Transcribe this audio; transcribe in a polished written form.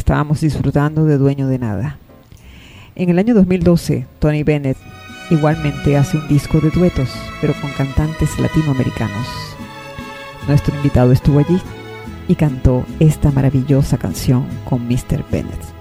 estábamos disfrutando de Dueño de Nada. En el año 2012, Tony Bennett igualmente hace un disco de duetos, pero con cantantes latinoamericanos. Nuestro invitado estuvo allí y cantó esta maravillosa canción con Mr. Bennett.